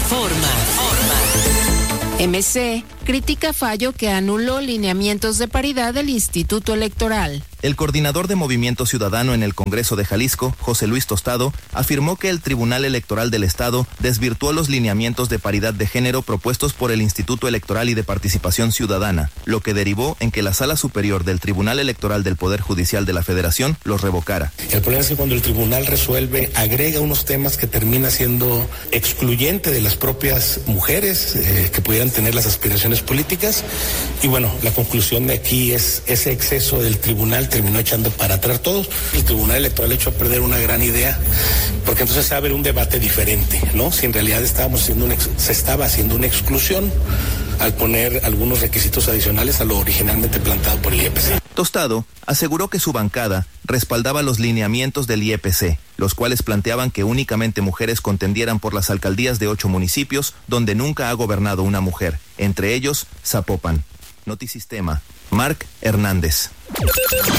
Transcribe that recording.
MC critica fallo que anuló lineamientos de paridad del Instituto Electoral. El coordinador de Movimiento Ciudadano en el Congreso de Jalisco, José Luis Tostado, afirmó que el Tribunal Electoral del Estado desvirtuó los lineamientos de paridad de género propuestos por el Instituto Electoral y de Participación Ciudadana, lo que derivó en que la Sala Superior del Tribunal Electoral del Poder Judicial de la Federación los revocara. El problema es que cuando el tribunal resuelve, agrega unos temas que termina siendo excluyente de las propias mujeres que pudieran tener las aspiraciones políticas. Y bueno, la conclusión de aquí es ese exceso del tribunal terminó echando para atrás todos. El Tribunal Electoral echó a perder una gran idea, porque entonces se abre un debate diferente, ¿no? Si en realidad se estaba haciendo una exclusión al poner algunos requisitos adicionales a lo originalmente planteado por el IEPC. Tostado aseguró que su bancada respaldaba los lineamientos del IEPC, los cuales planteaban que únicamente mujeres contendieran por las alcaldías de 8 municipios donde nunca ha gobernado una mujer, entre ellos Zapopan. Notisistema, Marc Hernández.